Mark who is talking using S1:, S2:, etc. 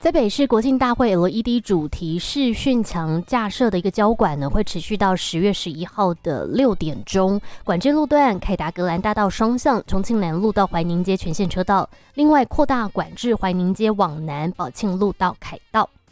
S1: 在北市国庆大会 LED 主题视讯墙架设的一个交管呢，会持续到10月11号的6点钟。管制路段凯达格兰大道双向、重庆南路到怀宁街全线车道，另外扩大管制怀宁街往南宝庆路到凯道。